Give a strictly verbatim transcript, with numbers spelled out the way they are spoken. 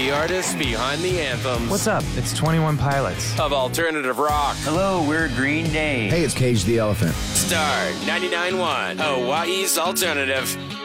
the artists behind the anthems. What's up? It's twenty-one Pilots. Of alternative rock. Hello, we're Green Day. Hey, it's Cage the Elephant. Star ninety-nine point one, Hawaii's alternative.